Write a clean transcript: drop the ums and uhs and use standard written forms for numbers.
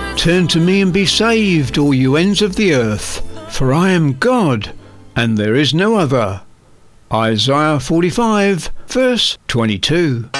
Turn to me and be saved, all you ends of the earth, for I am God, and there is no other. Isaiah 45, verse 22.